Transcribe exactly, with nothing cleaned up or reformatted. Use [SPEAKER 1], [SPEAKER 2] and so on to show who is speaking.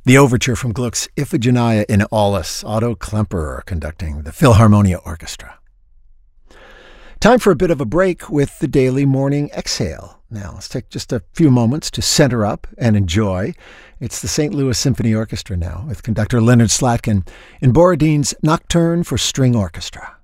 [SPEAKER 1] The overture from Gluck's Iphigenia in Aulis, Otto Klemperer conducting the Philharmonia Orchestra. Time for a bit of a break with the daily morning exhale. Now, let's take just a few moments to center up and enjoy. It's the Saint Louis Symphony Orchestra now, with conductor Leonard Slatkin in Borodin's Nocturne for String Orchestra.